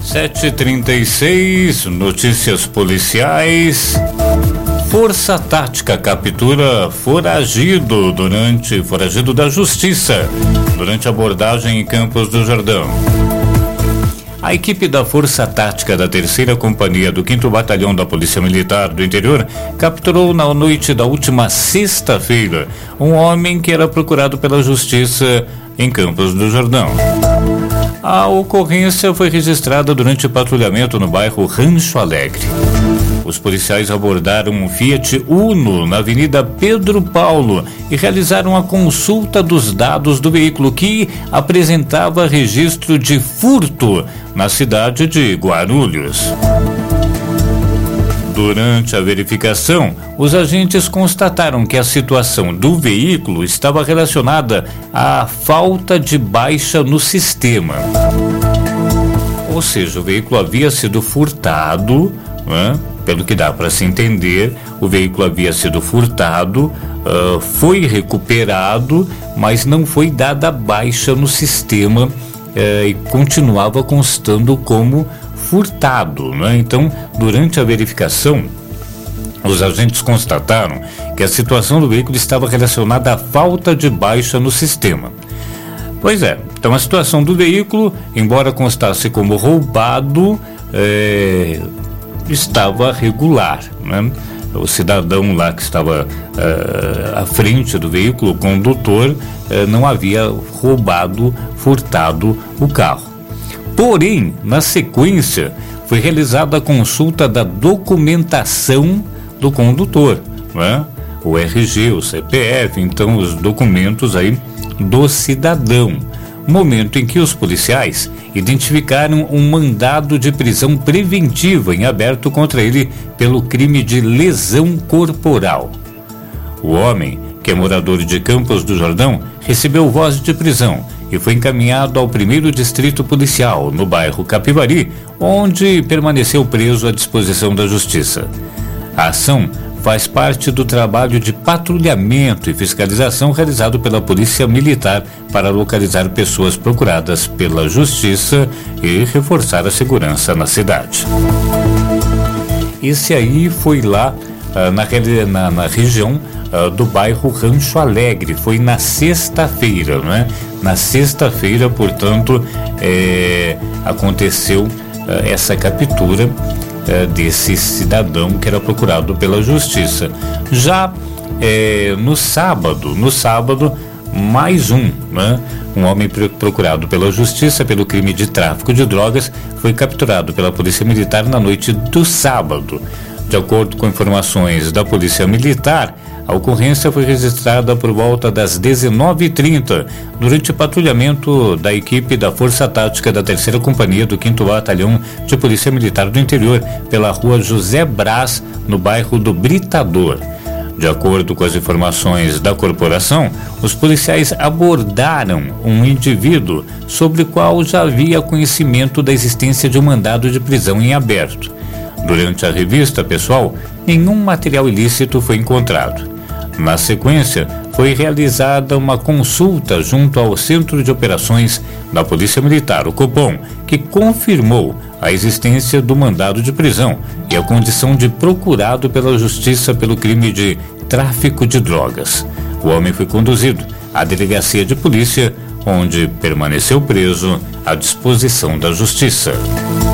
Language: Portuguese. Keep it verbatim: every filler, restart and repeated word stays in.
sete e trinta e seis, notícias policiais. Força Tática captura foragido durante foragido da Justiça durante abordagem em Campos do Jordão. A equipe da Força Tática da Terceira Companhia do quinto Batalhão da Polícia Militar do Interior capturou na noite da última sexta-feira um homem que era procurado pela Justiça em Campos do Jordão. A ocorrência foi registrada durante o patrulhamento no bairro Rancho Alegre. Os policiais abordaram um Fiat Uno na Avenida Pedro Paulo e realizaram a consulta dos dados do veículo que apresentava registro de furto na cidade de Guarulhos. Durante a verificação, os agentes constataram que a situação do veículo estava relacionada à falta de baixa no sistema. Ou seja, o veículo havia sido furtado, né? Pelo que dá para se entender, o veículo havia sido furtado, uh, foi recuperado, mas não foi dada baixa no sistema uh, e continuava constando como furtado, né? Então, durante a verificação, os agentes constataram que a situação do veículo estava relacionada à falta de baixa no sistema. Pois é, então a situação do veículo, embora constasse como roubado, é, estava regular, né? O cidadão lá que estava uh, à frente do veículo, o condutor, uh, não havia roubado, furtado o carro. Porém, na sequência, foi realizada a consulta da documentação do condutor, né? O R G, o C P F, então os documentos aí do cidadão. Momento em que os policiais identificaram um mandado de prisão preventiva em aberto contra ele pelo crime de lesão corporal. O homem, que é morador de Campos do Jordão, recebeu voz de prisão e foi encaminhado ao primeiro distrito policial, no bairro Capivari, onde permaneceu preso à disposição da Justiça. A ação faz parte do trabalho de patrulhamento e fiscalização realizado pela Polícia Militar para localizar pessoas procuradas pela Justiça e reforçar a segurança na cidade. Esse aí foi lá uh, na, na, na região uh, do bairro Rancho Alegre, foi na sexta-feira, né? Na sexta-feira, portanto, é, aconteceu uh, essa captura desse cidadão que era procurado pela Justiça. Já é, no sábado, no sábado, mais um, né? Um homem procurado pela Justiça pelo crime de tráfico de drogas foi capturado pela Polícia Militar na noite do sábado. De acordo com informações da Polícia Militar, a ocorrência foi registrada por volta das dezenove e trinta, durante o patrulhamento da equipe da Força Tática da Terceira Companhia do quinto Batalhão de Polícia Militar do Interior, pela rua José Brás, no bairro do Britador. De acordo com as informações da corporação, os policiais abordaram um indivíduo sobre o qual já havia conhecimento da existência de um mandado de prisão em aberto. Durante a revista pessoal, nenhum material ilícito foi encontrado. Na sequência, foi realizada uma consulta junto ao Centro de Operações da Polícia Militar, o Copom, que confirmou a existência do mandado de prisão e a condição de procurado pela Justiça pelo crime de tráfico de drogas. O homem foi conduzido à delegacia de polícia, onde permaneceu preso à disposição da Justiça.